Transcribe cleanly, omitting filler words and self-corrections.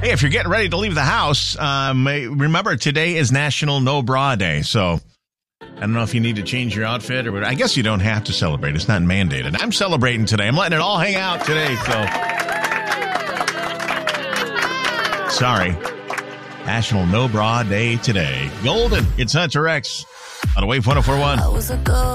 Hey, if you're getting ready to leave the house, remember today is National No Bra Day. So I don't know if you need to change your outfit or whatever. I guess you don't have to celebrate. It's not mandated. I'm celebrating today. I'm letting it all hang out today. So sorry. National No Bra Day today. Golden. It's Hunter X on Wave 104.1.